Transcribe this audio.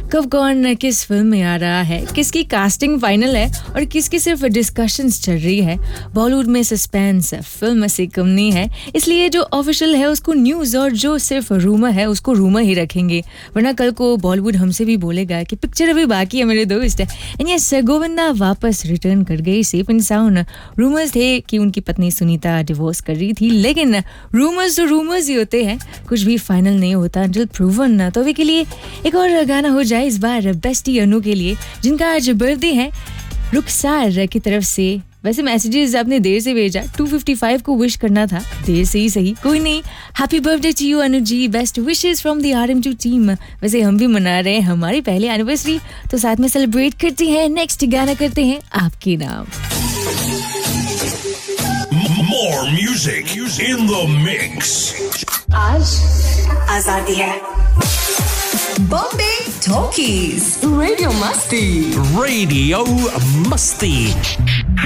कब कौन किस फिल्म में आ रहा है, किसकी कास्टिंग फाइनल है और किसकी सिर्फ डिस्कशंस चल रही है। बॉलीवुड में सस्पेंस फिल्म से कम नहीं है, इसलिए जो ऑफिशियल है उसको न्यूज़ और जो सिर्फ रूमर है उसको रूमर ही रखेंगे, वरना कल को बॉलीवुड हमसे भी बोलेगा कि पिक्चर अभी बाकी है मेरे दोस्त। एंड यस, गोविंदा वापस रिटर्न कर गई सेफ एंड साउंड। रूमर्स थे कि उनकी पत्नी सुनीता डिवोर्स कर रही थी, लेकिन रूमर्स तो रूमर्स ही होते हैं, कुछ भी फाइनल नहीं होता until proven। तो अभी के लिए एक और गाना हो जाए, इस बार बेस्टी अनु के लिए, जिनका आज बर्थडे है, रुखसार की तरफ से। वैसे मैसेजेस आपने देर से भेजा, 255 को विश करना था, देर से ही सही, कोई नहीं। Happy birthday to you Anu ji, best wishes from the RM2 team. वैसे हम भी मना रहे हैं हमारी पहली एनिवर्सरी, तो साथ में सेलिब्रेट करते हैं। नेक्स्ट गाना करते हैं आपके नाम। More music in the mix. आज आजादी है। बॉम्बे टॉकीज रेडियो मस्ती। Radio Musti.